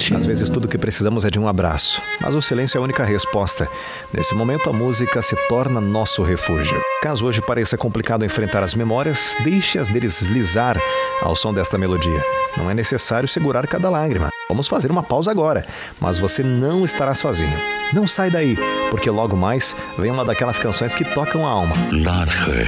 Às vezes tudo que precisamos é de um abraço, mas o silêncio é a única resposta. Nesse momento a música se torna nosso refúgio. Caso hoje pareça complicado enfrentar as memórias, deixe-as deslizar ao som desta melodia. Não é necessário segurar cada lágrima. Vamos fazer uma pausa agora, mas você não estará sozinho. Não sai daí, porque logo mais vem uma daquelas canções que tocam a alma. Love Her.